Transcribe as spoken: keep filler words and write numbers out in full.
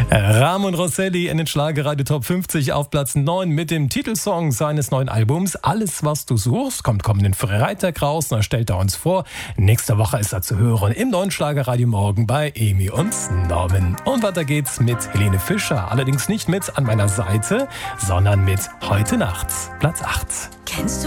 Ramon Rosselli in den Schlagerradio Top fünfzig auf Platz neun mit dem Titelsong seines neuen Albums Alles, was du suchst, kommt kommenden Freitag raus und da stellt er uns vor. Nächste Woche ist er zu hören im neuen Schlagerradio Morgen bei Emi und Norman. Und weiter geht's mit Helene Fischer, allerdings nicht mit An meiner Seite, sondern mit Heute Nacht, Platz acht. Kennst du